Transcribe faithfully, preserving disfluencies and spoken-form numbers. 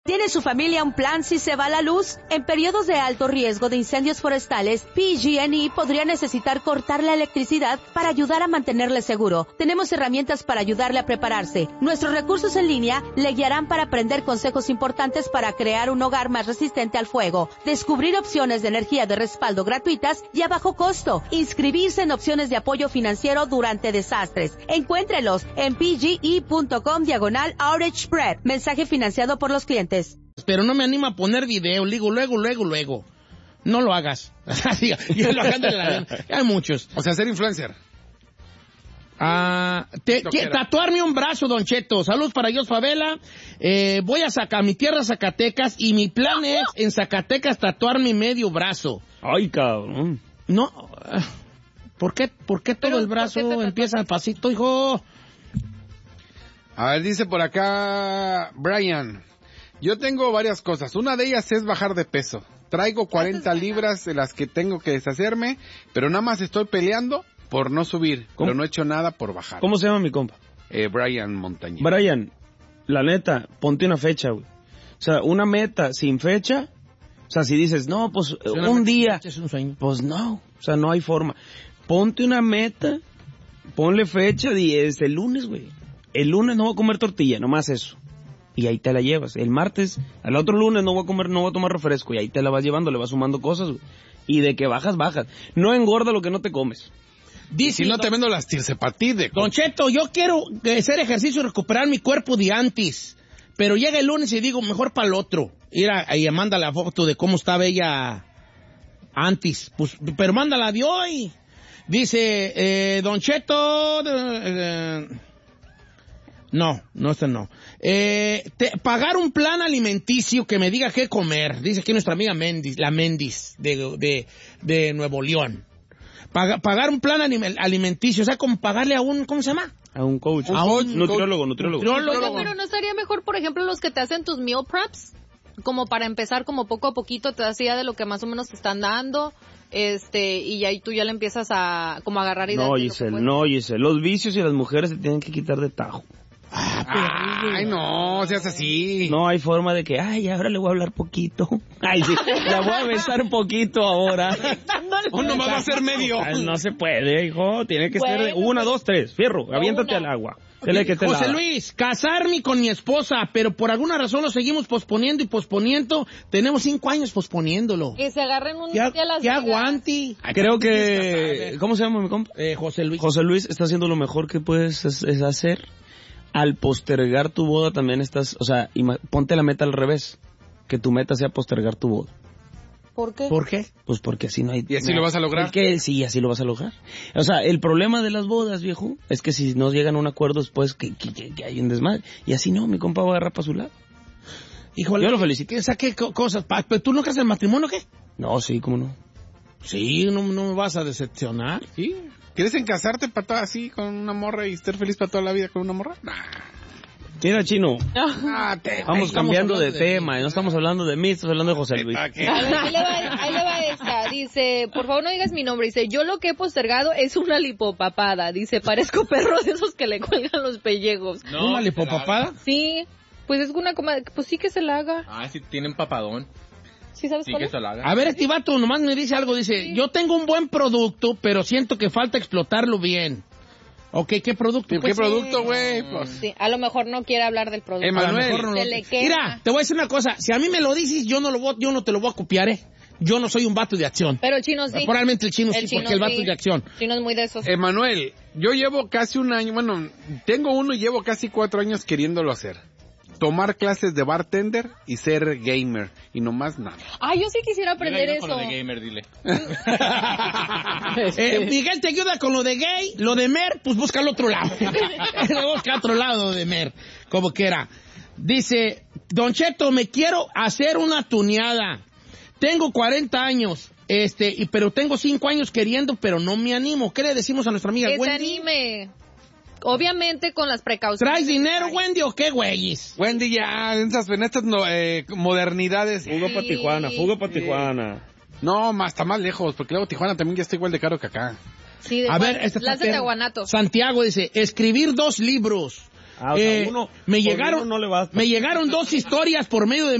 ¿Tiene su familia un plan si se va la luz? En periodos de alto riesgo de incendios forestales, P G and E podría necesitar cortar la electricidad para ayudar a mantenerle seguro. Tenemos herramientas para ayudarle a prepararse. Nuestros recursos en línea le guiarán para aprender consejos importantes para crear un hogar más resistente al fuego, descubrir opciones de energía de respaldo gratuitas y a bajo costo, inscribirse en opciones de apoyo financiero durante desastres. Encuéntrelos en pge.com diagonal outage spread. Mensaje financiado por los clientes. Pero no me anima a poner video, digo luego, luego, luego. No lo hagas. Yo lo hago de la... Hay muchos. O sea, ser influencer. Ah, te, que, tatuarme un brazo, Don Cheto. Saludos para ellos, Favela. Eh, voy a sacar mi tierra, Zacatecas, y mi plan es en Zacatecas tatuarme medio brazo. Ay, cabrón. No, ¿por qué, por qué todo Pero, el brazo ¿por qué empieza pasito, hijo? A ver, dice por acá Brian. Yo tengo varias cosas. Una de ellas es bajar de peso. Traigo cuarenta libras de las que tengo que deshacerme, pero nada más estoy peleando por no subir. ¿Cómo? Pero no he hecho nada por bajar. ¿Cómo se llama mi compa? Eh, Brian Montañez. Brian, la neta, ponte una fecha, güey. O sea, una meta sin fecha. O sea, si dices, no, pues Si un día. Es un sueño. Pues no. O sea, no hay forma. Ponte una meta, ponle fecha y es el lunes, güey. El lunes no voy a comer tortilla, nomás eso. Y ahí te la llevas. El martes, al otro lunes no voy a comer, no voy a tomar refresco. Y ahí te la vas llevando, le vas sumando cosas, güey. Y de que bajas, bajas. No engorda lo que no te comes. Dice, si no don, te vendo las tircepatide. Don Cheto, yo quiero hacer ejercicio y recuperar mi cuerpo de antes. Pero llega el lunes y digo, mejor para el otro. Ir a, y manda la foto de cómo estaba ella antes. Pues, pero mándala de hoy. Dice, eh, Don Cheto... Eh, No, no, este no. Eh, te, pagar un plan alimenticio que me diga qué comer. Dice aquí nuestra amiga Mendis, la Mendis de, de, de Nuevo León. Paga, pagar un plan anim, alimenticio, o sea, como pagarle a un, ¿cómo se llama? A un coach. A un nutriólogo, nutriólogo. nutriólogo. Oye, pero ¿no estaría mejor, por ejemplo, los que te hacen tus meal preps? Como para empezar, como poco a poquito, te das idea de lo que más o menos te están dando, este, y ahí tú ya le empiezas a, como a agarrar ideas. No, de lo que Giselle, puedes. no, Giselle. Los vicios y las mujeres se tienen que quitar de tajo. Ah, ay, no, seas así. No hay forma de que, ay, ahora le voy a hablar poquito. Ay, sí, la voy a besar poquito ahora. Uno más va a ser medio. Ay, no se puede, hijo. Tiene que Bueno, ser de una, dos, tres. Fierro, aviéntate una. al agua. Tiene que estar José helada. Luis, casarme con mi esposa, pero por alguna razón lo seguimos posponiendo y posponiendo. Tenemos cinco años posponiéndolo. Que se agarren un ¿Qué, día a las qué vegas. aguante? Creo que... ¿Cómo se llama mi compa? Eh, José Luis. José Luis está haciendo lo mejor que puedes es- es hacer. Al postergar tu boda también estás... O sea, ima- ponte la meta al revés. Que tu meta sea postergar tu boda. ¿Por qué? ¿Por qué? Pues porque así no hay... ¿Y así lo vas a lograr? ¿Por qué? Sí, así lo vas a lograr. O sea, el problema de las bodas, viejo, es que si no llegan a un acuerdo después, que, que, que- que hay un desmadre. Y así no, mi compa va a agarrar para su lado. Híjole, Yo lo felicito. ¿Qué, ¿qué co- cosas? Pa- ¿Pero tú no crees en el matrimonio o qué? No, sí, cómo no. Sí, no, no me vas a decepcionar. ¿Sí? ¿Quieres en casarte para toda así con una morra y estar feliz para toda la vida con una morra? Nah. Mira, Chino, Ah, te, vamos estamos cambiando de, hablando de tema. mí. Y no estamos hablando de mí, estamos hablando de José Luis. ¿Para qué? A ver, ahí le, va, ahí le va esta. Dice, por favor no digas mi nombre. Dice, yo lo que he postergado es una lipopapada. Dice, parezco perro de esos que le cuelgan los pellejos. No, ¿Una lipopapada? Sí, pues es una coma, pues sí que se la haga. Ah, sí, tienen papadón. ¿Sí sabes Sí, cuál que es? se lo haga. A ver, este vato nomás me dice algo, dice, yo tengo un buen producto, pero siento que falta explotarlo bien. Ok, ¿qué producto? ¿Qué Pues, producto, güey? Pues, Sí, a lo mejor no quiere hablar del producto. Emanuel. a lo mejor no lo- Se le quema. Mira, te voy a decir una cosa, si a mí me lo dices, yo no lo voy, yo no te lo voy a copiar, ¿eh? Yo no soy un vato de acción. Pero el chino sí. Probablemente el chino El sí, chino porque el vato sí. es de acción. El chino es muy de esos. Emanuel, yo llevo casi un año, bueno, tengo uno y llevo casi cuatro años queriéndolo hacer. Tomar clases de bartender y ser gamer. Y no más nada. Ah, yo sí quisiera aprender Dile, eso. ayuda con lo de gamer, dile. Eh, Miguel te ayuda con lo de gay, lo de mer, pues busca al otro lado. Busca al otro lado de mer, como quiera. Dice, Don Cheto, me quiero hacer una tuneada. Tengo cuarenta años, este, y, pero tengo cinco años queriendo, pero no me animo. ¿Qué le decimos a nuestra amiga Que se Wendy? anime. Obviamente con las precauciones. ¿Traes dinero, Wendy, o qué, güeyes? Wendy, ya, en estas, en estas no, eh, modernidades. Fuga para Tijuana, fuga para Tijuana. No, más, está más lejos, porque luego Tijuana también ya está igual de caro que acá. Sí, de A Guan- ver, este las de está- Tahuanato. Santiago dice, escribir dos libros. Ah, o sea, Eh, uno- me por llegaron, uno no le basta. me llegaron dos historias por medio de